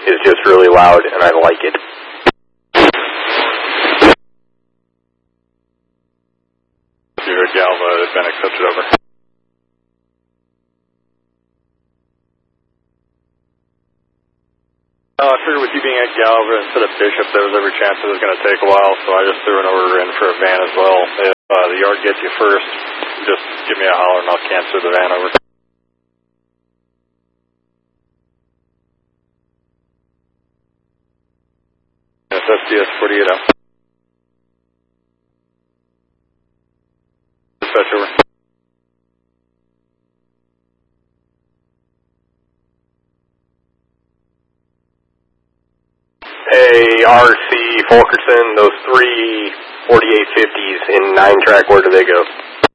is just really loud, and I like it. You're at Galva, been accepted over. I figured with you being at Galva instead of Bishop, there was every chance it was going to take a while, so I just threw an order in for a van as well. If the yard gets you first, just give me a holler and I'll cancel the van over. SDS 48 out. Dispatch over. Hey, RC Fulkerson, those 3 4850s in 9-track, where do they go?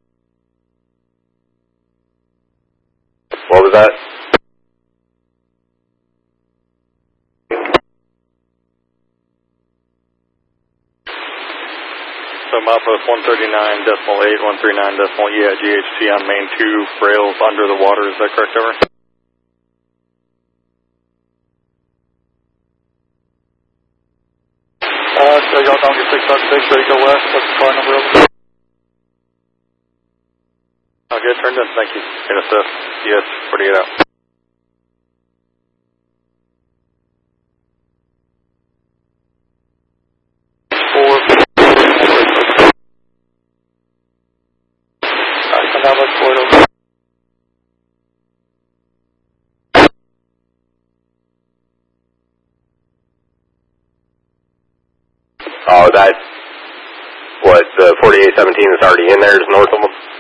What was that? So Milepost 139.8, 139.8, yeah, GHC on main 2, rails under the water, is that correct, over? So y'all don't get 656, ready to go west, what's the car number over? Okay, turned in, thank you. NSF, yes, 48 out. Oh, that, what, the 4817 is already in there is north of them?